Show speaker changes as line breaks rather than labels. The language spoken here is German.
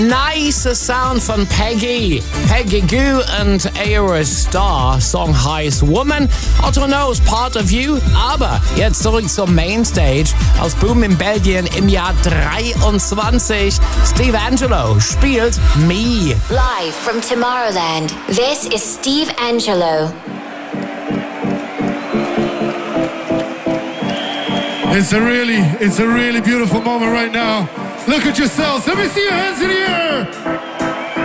Nice Sound von Peggy Gou und Aerostar. Song heißt Woman. Otto Knows, Part of You. Aber jetzt zurück zur Mainstage. Aus Boom in Belgien im Jahr 23. Steve Angello spielt Me.
Live from Tomorrowland, this is Steve Angello.
It's a really beautiful moment right now. Look at yourselves. Let me see your hands in the air.